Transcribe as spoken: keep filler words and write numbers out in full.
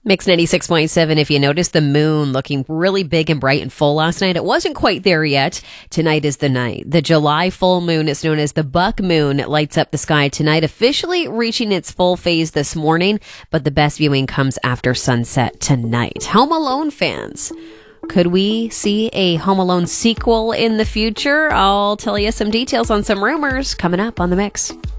Mix ninety-six point seven. If you noticed the moon looking really big and bright and full last night, it wasn't quite there yet. Tonight is the night. The July full moon is known as the buck moon. It lights up the sky tonight, officially reaching its full phase this morning, but the best viewing comes after sunset tonight. Home Alone fans, could we see a Home Alone sequel in the future? I'll tell you some details on some rumors coming up on The Mix.